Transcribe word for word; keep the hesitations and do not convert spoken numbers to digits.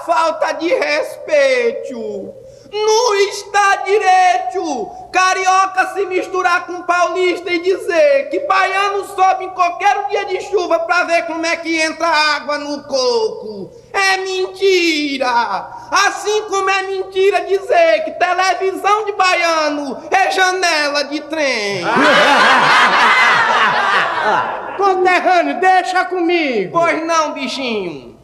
falta de respeito. Não está direito carioca se misturar com paulista e dizer que baiano sobe em qualquer dia de chuva pra ver como é que entra água no coco. É mentira! Assim como é mentira dizer que televisão de baiano é janela de trem. Conterrâneo, deixa comigo. Pois não, bichinho.